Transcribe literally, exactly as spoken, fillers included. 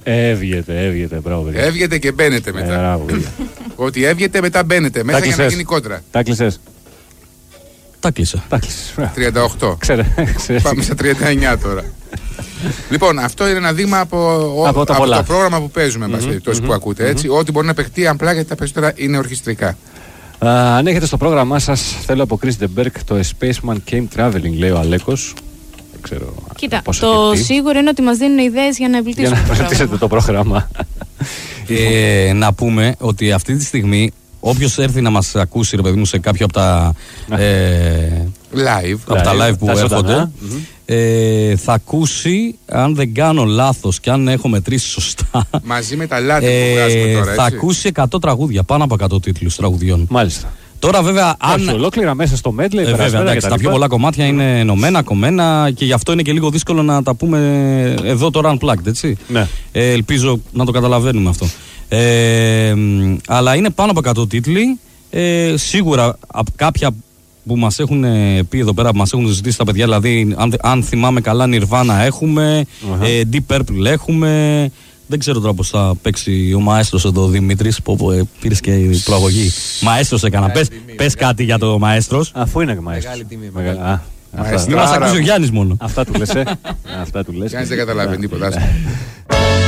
Έβγεται, έβγεται, μπράβο. Έβγεται και μπαίνετε μετά. Ότι έβγεται μετά μπαίνετε μέσα για να γίνει κόντρα. Τα κλεισες. Τα κλείσα. τριάντα οκτώ. Πάμε στα τριάντα εννιά τώρα. Λοιπόν, αυτό είναι ένα δείγμα από, από, από το πρόγραμμα που παίζουμε, mm-hmm, περιπτώσει, mm-hmm, που ακούτε. Έτσι, mm-hmm. Ό,τι μπορεί να παιχτεί απλά γιατί τα περισσότερα είναι ορχιστρικά. Uh, αν έχετε στο πρόγραμμά σας, θέλω από Chris de Berg το A Spaceman Came Traveling, λέει ο Αλέκος. Δεν ξέρω. Κοίτα, το σίγουρο είναι ότι μας δίνουν ιδέες για να εμπλουτίσουμε για να εμπλουτίσετε το πρόγραμμα. ε, να πούμε ότι αυτή τη στιγμή όποιος έρθει να μας ακούσει, ρε παιδί μου, σε κάποιο από τα ε, live, από live, τα live που τα έρχονται, mm-hmm. ε, θα ακούσει, αν δεν κάνω λάθος και αν έχω μετρήσει σωστά, μαζί με τα λάθη ε, που βγάζουμε τώρα, θα έτσι. ακούσει εκατό τραγούδια, πάνω από εκατό τίτλους τραγουδιών. Μάλιστα. Τώρα βέβαια, αν. Όχι, ολόκληρα μέσα στο medley, ε, βέβαια, εντάξει, τα πιο πολλά κομμάτια είναι ενωμένα, κομμένα και γι' αυτό είναι και λίγο δύσκολο να τα πούμε εδώ τώρα unplugged, έτσι. Ναι. Ε, ελπίζω να το καταλαβαίνουμε αυτό. Ε, αλλά είναι πάνω από εκατό τίτλοι. Ε, σίγουρα από κάποια που μας έχουν πει εδώ πέρα, που μας έχουν ζητήσει τα παιδιά, δηλαδή αν, αν θυμάμαι καλά, Nirvana έχουμε, uh-huh. ε, Deep Purple έχουμε. Δεν ξέρω τώρα πώς θα παίξει ο μαέστρος εδώ, ο Δημήτρης, που ε, πήρες και η προαγωγή. Μαέστρος έκανα. Πες, τιμή, πες κάτι για το μαέστρος. Αφού είναι μαέστρος. Μεγάλη τιμή. Μεγάλη. Α, αυτά. Μην μας ακούσει ο Γιάννης μόνο. Αυτά του λες, ε. Αυτά του λες. Γιάννης δεν καταλαβαίνει τίποτα.